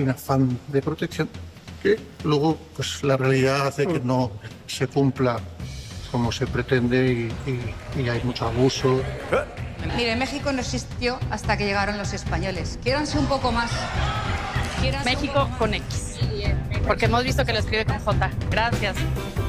un afán de protección que luego pues la realidad hace que no se cumpla como se pretende y hay mucho abuso. Mire, México no existió hasta que llegaron los españoles. Quiéranse un poco más. México con X, porque hemos visto que lo escribe con J. Gracias.